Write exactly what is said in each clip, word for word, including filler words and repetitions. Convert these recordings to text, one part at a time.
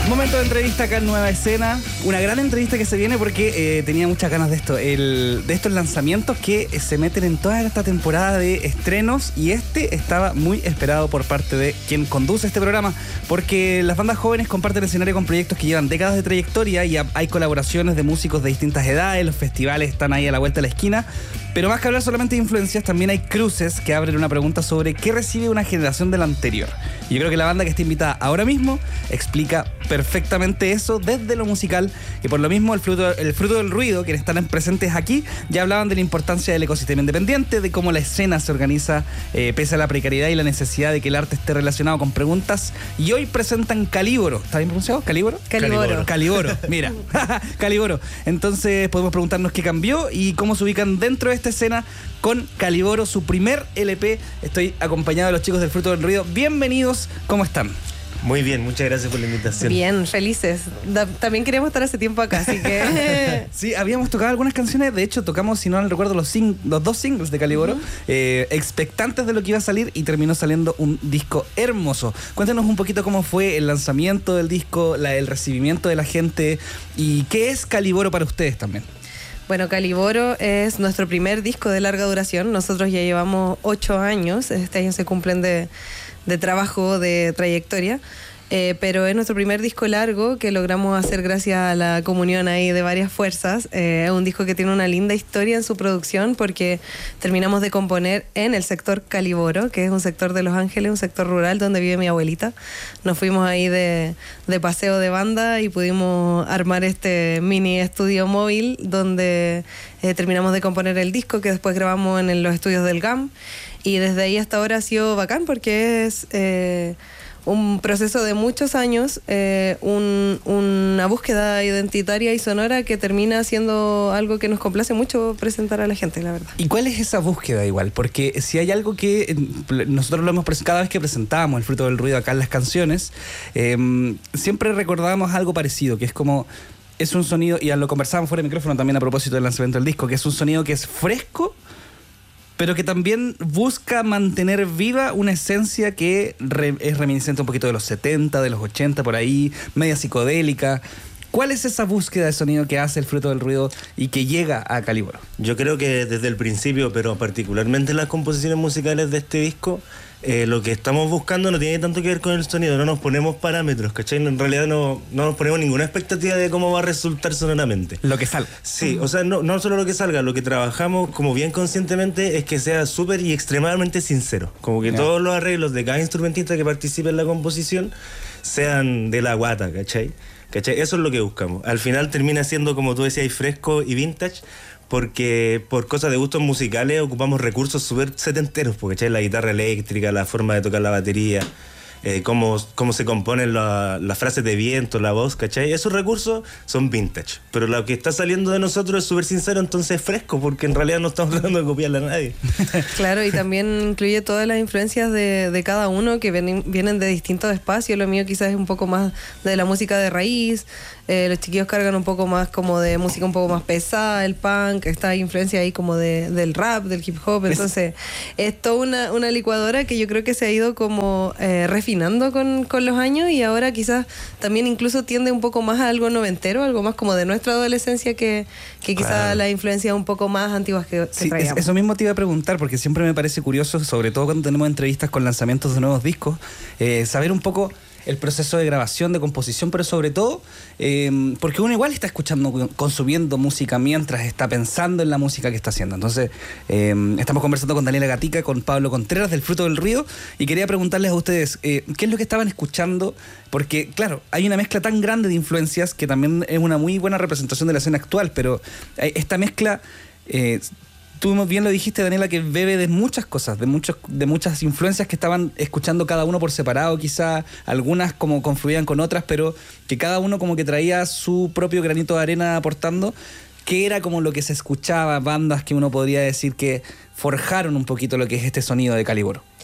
Momento de entrevista acá en Nueva Escena. Una gran entrevista que se viene porque eh, tenía muchas ganas de esto. El, de estos lanzamientos que se meten en toda esta temporada de estrenos. Y este estaba muy esperado por parte de quien conduce este programa. Porque las bandas jóvenes comparten escenario con proyectos que llevan décadas de trayectoria. Y hay colaboraciones de músicos de distintas edades. Los festivales están ahí a la vuelta de la esquina. Pero más que hablar solamente de influencias, también hay cruces que abren una pregunta sobre qué recibe una generación de la anterior. Y yo creo que la banda que está invitada ahora mismo explica perfectamente eso desde lo musical, y por lo mismo el fruto, el fruto del ruido, quienes están presentes aquí, ya hablaban de la importancia del ecosistema independiente, de cómo la escena se organiza eh, pese a la precariedad y la necesidad de que el arte esté relacionado con preguntas, y hoy presentan Caliboro. ¿Está bien pronunciado? ¿Caliboro? Caliboro. Caliboro, mira. Caliboro. Entonces podemos preguntarnos qué cambió y cómo se ubican dentro de esta escena con Caliboro, su primer L P. Estoy acompañado de los chicos del Fruto del Ruido. Bienvenidos, ¿cómo están? Muy bien, muchas gracias por la invitación. Bien, felices. Da, también queríamos estar hace tiempo acá, así que... Sí, habíamos tocado algunas canciones. De hecho, tocamos, si no mal recuerdo, los, sing los dos singles de Caliboro, uh-huh. eh, expectantes de lo que iba a salir, y terminó saliendo un disco hermoso. Cuéntanos un poquito cómo fue el lanzamiento del disco, la, el recibimiento de la gente, y qué es Caliboro para ustedes también. Bueno, Caliboro es nuestro primer disco de larga duración. Nosotros ya llevamos ocho años. Este año se cumplen de... de trabajo, de trayectoria, eh, pero es nuestro primer disco largo que logramos hacer gracias a la comunión ahí de varias fuerzas. Eh, es un disco que tiene una linda historia en su producción porque terminamos de componer en el sector Caliboro, que es un sector de Los Ángeles, un sector rural donde vive mi abuelita. Nos fuimos ahí de, de paseo de banda y pudimos armar este mini estudio móvil donde eh, terminamos de componer el disco, que después grabamos en el, los estudios del G A M. Y desde ahí hasta ahora ha sido bacán porque es eh, un proceso de muchos años, eh, un, una búsqueda identitaria y sonora que termina siendo algo que nos complace mucho presentar a la gente, la verdad. ¿Y cuál es esa búsqueda igual? Porque si hay algo que nosotros lo hemos presentado cada vez que presentábamos el Fruto del Ruido acá en las canciones, eh, siempre recordábamos algo parecido, que es como... es un sonido, y lo conversábamos fuera de micrófono también a propósito del lanzamiento del disco, que es un sonido que es fresco, pero que también busca mantener viva una esencia que re, es reminiscente un poquito de los setenta, de los ochenta, por ahí, media psicodélica. ¿Cuál es esa búsqueda de sonido que hace el Fruto del Ruido y que llega a Caliboro? Yo creo que desde el principio, pero particularmente en las composiciones musicales de este disco, eh, lo que estamos buscando no tiene tanto que ver con el sonido, no nos ponemos parámetros, ¿cachai? En realidad no, no nos ponemos ninguna expectativa de cómo va a resultar sonoramente. Lo que salga. Sí, o sea, no, no solo lo que salga, lo que trabajamos como bien conscientemente es que sea súper y extremadamente sincero. Como que yeah. todos los arreglos de cada instrumentista que participe en la composición sean de la guata, ¿cachai? ¿Cachai? Eso es lo que buscamos. Al final termina siendo, como tú decías, fresco y vintage, porque por cosas de gustos musicales ocupamos recursos súper setenteros, porque ¿cachai? La guitarra eléctrica, la forma de tocar la batería, eh, cómo, cómo se componen la, las frases de viento, la voz, ¿cachai? Esos recursos son vintage, pero lo que está saliendo de nosotros es súper sincero, entonces es fresco, porque en realidad no estamos tratando de copiarle a nadie. Claro, y también incluye todas las influencias de, de cada uno que ven, vienen de distintos espacios. Lo mío quizás es un poco más de la música de raíz, eh, los chiquillos cargan un poco más como de música un poco más pesada, el punk, esta influencia ahí como de, del rap, del hip hop, entonces es toda una, una licuadora que yo creo que se ha ido como eh, refinando con, con los años, y ahora quizás también incluso tiende un poco más a algo noventero, algo más como de nuestra adolescencia que, que quizás claro. la influencia un poco más antiguas que, que sí, traíamos. Eso mismo te iba a preguntar, porque siempre me parece curioso, sobre todo cuando tenemos entrevistas con lanzamientos de nuevos discos, eh, saber un poco el proceso de grabación, de composición, pero sobre todo eh, porque uno igual está escuchando, consumiendo música mientras está pensando en la música que está haciendo. Entonces eh, estamos conversando con Daniela Gatica, con Pablo Contreras del Fruto del Ruido, y quería preguntarles a ustedes eh, qué es lo que estaban escuchando, porque claro, hay una mezcla tan grande de influencias que también es una muy buena representación de la escena actual, pero esta mezcla... Eh, Tú bien lo dijiste, Daniela, que bebe de muchas cosas, de muchos, de muchas influencias que estaban escuchando cada uno por separado, quizá algunas como confluían con otras, pero que cada uno como que traía su propio granito de arena aportando, que era como lo que se escuchaba, bandas que uno podría decir que forjaron un poquito lo que es este sonido de Caliboro.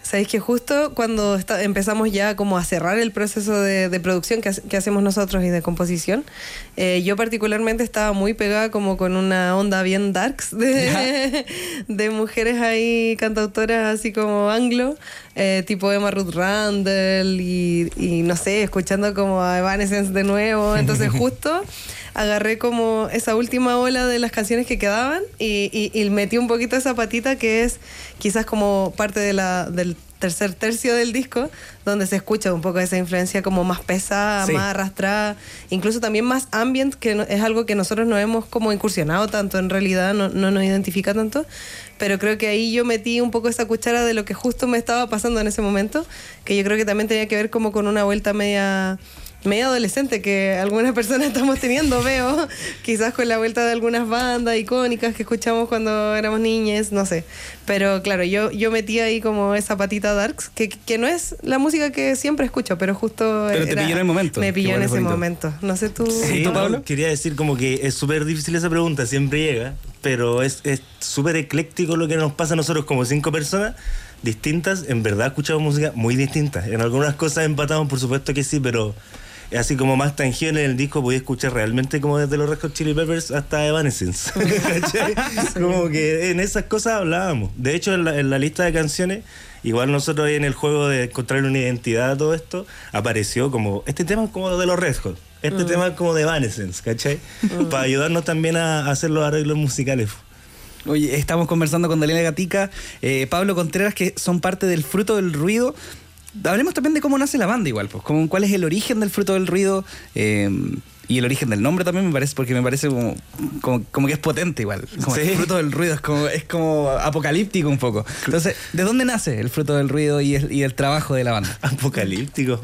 Sabéis que justo cuando está, empezamos ya como a cerrar el proceso de, de producción que, que hacemos nosotros y de composición, eh, yo particularmente estaba muy pegada como con una onda bien darks de, de mujeres ahí, cantautoras así como anglo, eh, tipo Emma Ruth Randall y, y no sé, escuchando como a Evanescence de nuevo. Entonces justo agarré como esa última ola de las canciones que quedaban y, y, y metí un poquito esa patita que es quizás como parte de la, del tercer tercio del disco, donde se escucha un poco esa influencia como más pesada, sí. más arrastrada, incluso también más ambient, que no, es algo que nosotros no hemos como incursionado tanto, en realidad no, no nos identifica tanto, pero creo que ahí yo metí un poco esa cuchara de lo que justo me estaba pasando en ese momento, que yo creo que también tenía que ver como con una vuelta media... medio adolescente que algunas personas estamos teniendo, veo, quizás con la vuelta de algunas bandas icónicas que escuchamos cuando éramos niñas, no sé, pero claro, yo, yo metí ahí como esa patita darks, que, que no es la música que siempre escucho, pero justo pero te era, pilló en el momento, me pilló en ese bonito. momento, no sé tú, sí, ¿tú, Pablo? No, quería decir como que es súper difícil esa pregunta, siempre llega, pero es súper ecléctico lo que nos pasa a nosotros como cinco personas distintas, en verdad escuchamos música muy distinta, en algunas cosas empatamos, por supuesto que sí, pero así como más tangible en el disco podía escuchar realmente como desde los Red Hot Chili Peppers hasta Evanescence. ¿Cachai? Como que en esas cosas hablábamos. De hecho, en la, en la lista de canciones, igual nosotros ahí en el juego de encontrar una identidad a todo esto, apareció como, este tema es como de los Red Hot, este mm. tema es como de Evanescence, ¿cachai? Mm. Para ayudarnos también a, a hacer los arreglos musicales. Oye, estamos conversando con Daniela Gatica, eh, Pablo Contreras, que son parte del Fruto del Ruido. Hablemos también de cómo nace la banda igual, pues, como, cuál es el origen del Fruto del Ruido eh, y el origen del nombre también me parece, porque me parece como, como, como que es potente igual, como sí. El Fruto del Ruido es como, es como apocalíptico un poco. Entonces, ¿de dónde nace el Fruto del Ruido y el, y el trabajo de la banda? Apocalíptico.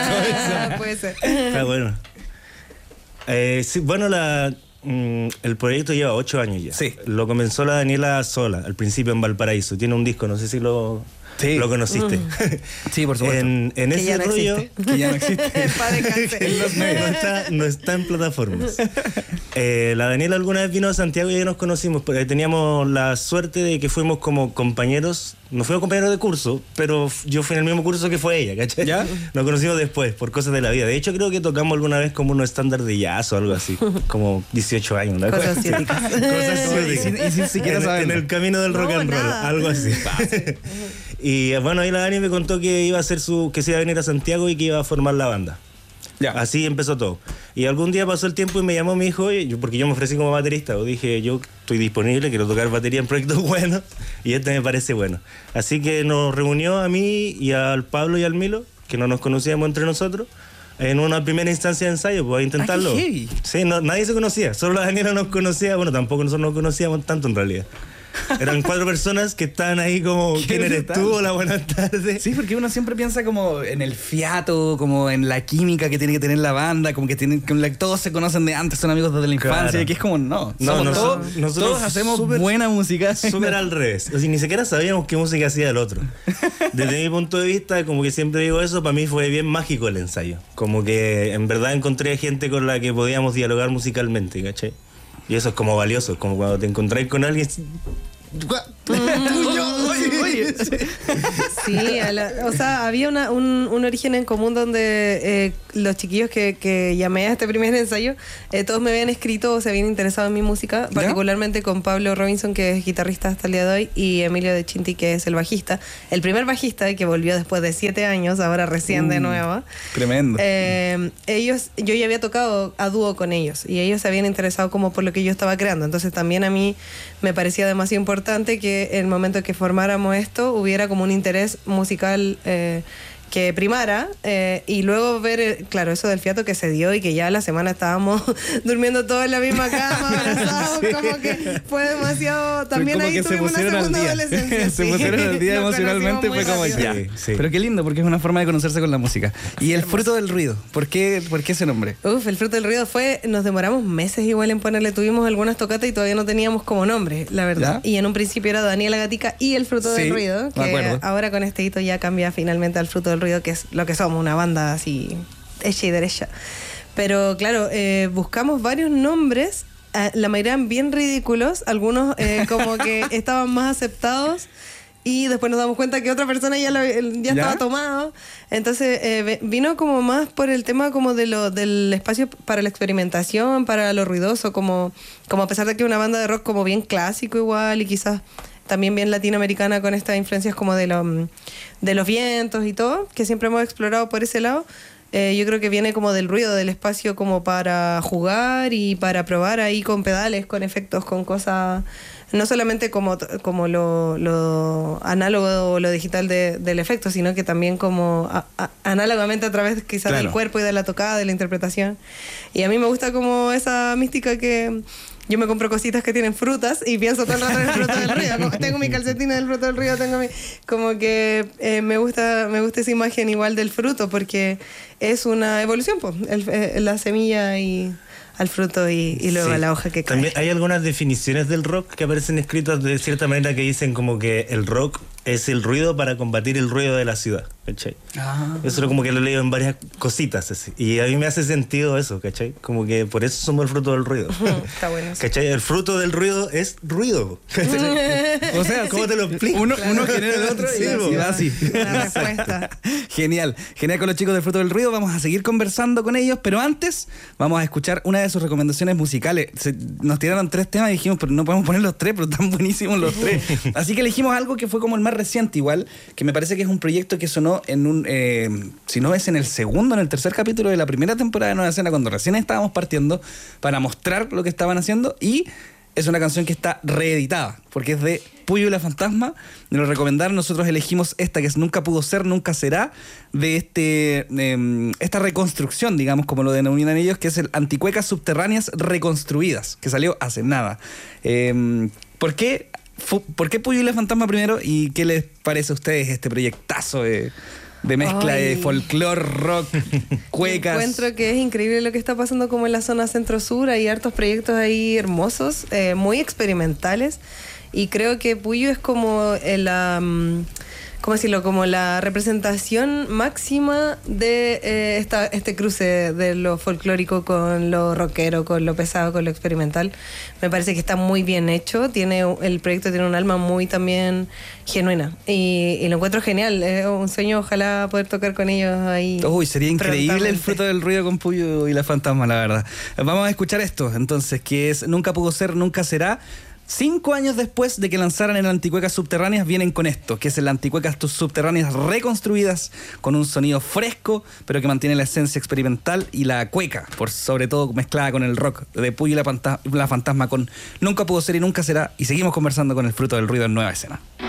Puede ser. Está bueno. Eh, sí, bueno, la... el proyecto lleva ocho años ya. Sí. Lo comenzó la Daniela sola, al principio en Valparaíso. Tiene un disco, no sé si lo, sí. lo conociste. Mm. Sí, por supuesto. En, en ese no rollo... Existe. Que ya no existe. en los medios. No está, no está en plataformas. Eh, la Daniela alguna vez vino a Santiago y ya nos conocimos, porque teníamos la suerte de que fuimos como compañeros. No fuimos compañeros de curso, pero yo fui en el mismo curso que fue ella, ¿cachai? ¿Ya? Nos conocimos después, por cosas de la vida. De hecho, creo que tocamos alguna vez como unos estándar de jazz o algo así. Como dieciocho años, ¿no? Cosas científicas. Cosas científicas. Y sin siquiera saber. En el camino del rock no, and roll, nada. Algo así. Y bueno, ahí la Dani me contó que iba a hacer su, que se iba a venir a Santiago y que iba a formar la banda. Ya. Así empezó todo. Y algún día pasó el tiempo y me llamó mi hijo, porque yo me ofrecí como baterista. O dije, yo estoy disponible, quiero tocar batería en proyectos buenos y este me parece bueno. Así que nos reunió a mí y al Pablo y al Milo, que no nos conocíamos entre nosotros, en una primera instancia de ensayo, pues a intentarlo. Ay, sí, no, nadie se conocía, solo la Daniela nos conocía. Bueno, tampoco nosotros nos conocíamos tanto en realidad. Eran cuatro personas que estaban ahí como, ¿quién eres tú? Hola, buenas tardes. Sí, porque uno siempre piensa como en el fiato, como en la química que tiene que tener la banda, como que tienen, que todos se conocen de antes, son amigos desde la infancia, claro. Que es como, no, no somos no, todos, nosotros todos hacemos super, buena música. Súper al revés, o sea, ni siquiera sabíamos qué música hacía el otro. Desde mi punto de vista, como que siempre digo eso, para mí fue bien mágico el ensayo. Como que en verdad encontré gente con la que podíamos dialogar musicalmente, ¿cachai? Y eso es como valioso, es como cuando te encontráis con alguien... Sí, a la, o sea, había una, un, un origen en común donde eh, los chiquillos que, que llamé a este primer ensayo, eh, todos me habían escrito o se habían interesado en mi música, ¿ya? Particularmente con Pablo Robinson, que es guitarrista hasta el día de hoy, y Emilio de Chinti, que es el bajista, el primer bajista que volvió después de siete años, ahora recién uh, de nuevo. Tremendo. Eh, ellos, yo ya había tocado a dúo con ellos y ellos se habían interesado como por lo que yo estaba creando, entonces también a mí me parecía demasiado importante que en el momento que formáramos esto hubiera como un interés musical eh, que primara eh, y luego ver, eh, claro, eso del fiato que se dio y que ya la semana estábamos durmiendo todos en la misma cama, abrazados, sí. Como que fue demasiado, también ahí tuvimos una segunda adolescencia. Se sí. pusieron al día emocionalmente, fue como ya. Sí, sí. Pero qué lindo, porque es una forma de conocerse con la música. Y el Fruto del Ruido, ¿por qué, por qué ese nombre? Uf, el Fruto del Ruido fue, nos demoramos meses igual en ponerle, tuvimos algunas tocatas y todavía no teníamos como nombre, la verdad. ¿Ya? Y en un principio era Daniela Gatica y el Fruto sí, del Ruido, que ahora con este hito ya cambia finalmente al Fruto del Ruido, que es lo que somos, una banda así hecha y derecha. Pero claro, eh, buscamos varios nombres, eh, la mayoría eran bien ridículos, algunos eh, como que estaban más aceptados y después nos damos cuenta que otra persona ya, lo, ya, ¿Ya? estaba tomado. Entonces eh, vino como más por el tema como de lo, del espacio para la experimentación, para lo ruidoso, como, como a pesar de que una banda de rock como bien clásico igual y quizás también bien latinoamericana con estas influencias como de, lo, de los vientos y todo, que siempre hemos explorado por ese lado. Eh, yo creo que viene como del ruido, del espacio como para jugar y para probar ahí con pedales, con efectos, con cosas, no solamente como, como lo, lo análogo o lo digital de, del efecto, sino que también como a, a, análogamente a través quizás Claro. del cuerpo y de la tocada, de la interpretación. Y a mí me gusta como esa mística que... Yo me compro cositas que tienen frutas y pienso todo el rato en el fruto del río. Como, tengo mi calcetina del fruto del río, tengo mi... Como que eh, me gusta me gusta esa imagen igual del fruto porque es una evolución, pues. El, eh, la semilla y al fruto y, y luego Sí. a la hoja que cae. También hay algunas definiciones del rock que aparecen escritas de cierta manera que dicen como que el rock es el ruido para combatir el ruido de la ciudad, ¿cachai? Ah. Eso es como que lo he leído en varias cositas así. Y a mí me hace sentido eso, ¿cachai? Como que por eso somos el fruto del ruido. Está bueno eso. ¿Cachai? El fruto del ruido es ruido. O sea, ¿cómo te lo explico? Uno, uno genera el otro Sí, y bo. así va así. La respuesta. Genial, genial con los chicos del Fruto del Ruido. Vamos a seguir conversando con ellos, pero antes vamos a escuchar una de sus recomendaciones musicales. Se- nos tiraron tres temas y dijimos, pero no podemos poner los tres, pero están buenísimos los tres. Así que elegimos algo que fue como el más reciente igual, que me parece que es un proyecto que sonó en un, eh, si no es en el segundo, en el tercer capítulo de la primera temporada de Nueva Escena, cuando recién estábamos partiendo, para mostrar lo que estaban haciendo, y es una canción que está reeditada, porque es de Puyo y la Fantasma. Me lo recomendaron, nosotros elegimos esta, que es Nunca Pudo Ser, Nunca Será, de este eh, esta reconstrucción, digamos, como lo denominan ellos, que es el Anticuecas Subterráneas Reconstruidas, que salió hace nada. Eh, ¿Por qué, fu- ¿Por qué Puyo y la Fantasma primero? ¿Y qué les parece a ustedes este proyectazo de, de mezcla Ay. de folclore, rock, cuecas? Encuentro que es increíble lo que está pasando como en la zona centro-sur. Hay hartos proyectos ahí hermosos, eh, muy experimentales. Y creo que Puyo es como el, um, ¿cómo decirlo? Como la representación máxima de eh, esta, este cruce de lo folclórico con lo rockero, con lo pesado, con lo experimental. Me parece que está muy bien hecho. Tiene el proyecto tiene un alma muy también genuina. Y, y lo encuentro genial. Es un sueño, ojalá poder tocar con ellos ahí. Uy, sería increíble el prontamente. Fruto del Ruido con Puyo y la Fantasma, la verdad. Vamos a escuchar esto, entonces, que es Nunca Pudo Ser, Nunca Será. Cinco años después de que lanzaran el Anticuecas Subterráneas, vienen con esto, que es el Anticuecas Subterráneas reconstruidas, con un sonido fresco, pero que mantiene la esencia experimental y la cueca, por sobre todo mezclada con el rock de Puyo y la, Panta- la Fantasma, con Nunca Pudo Ser y Nunca Será. Y seguimos conversando con el Fruto del Ruido en Nueva Escena.